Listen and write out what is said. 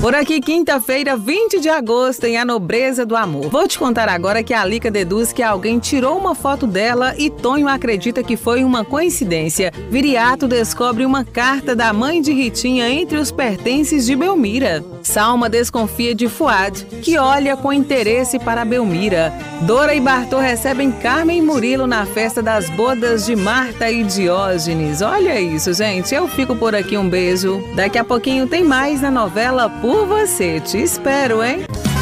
Por aqui, quinta-feira, 20 de agosto, em A Nobreza do Amor. Vou te contar agora que a Alica deduz que alguém tirou uma foto dela e Tonho acredita que foi uma coincidência. Viriato descobre uma carta da mãe de Ritinha entre os pertences de Belmira. Salma desconfia de Fuad, que olha com interesse para Belmira. Dora e Bartô recebem Carmen e Murilo na festa das bodas de Marta e Diógenes. Olha isso, gente. Eu fico por aqui, um beijo. Daqui a pouquinho tem mais na novela Por Você. Te espero, hein?